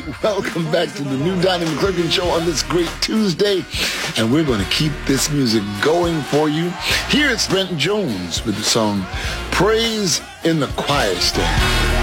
welcome back to the new Donnie McClurkin Show on this great Tuesday. And we're going to keep this music going for you. Here it's Brent Jones with the song Praise in the Choir Stand.